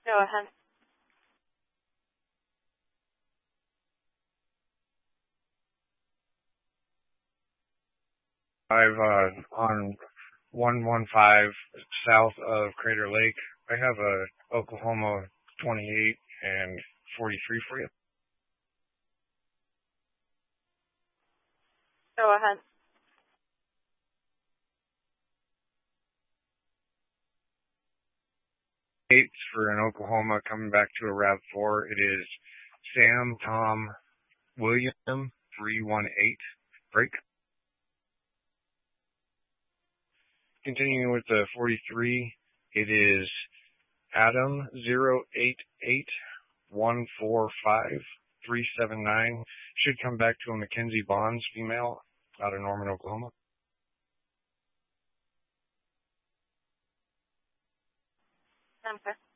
Go ahead. I've on 115 south of Crater Lake. I have a Oklahoma 28 and 43 for you. Go ahead. Eight for an Oklahoma coming back to a RAV4. It is Sam Tom William 318. Break. Continuing with the 43, it is Adam 088145379. Should come back to a Mackenzie Bonds female out of Norman, Oklahoma. Okay.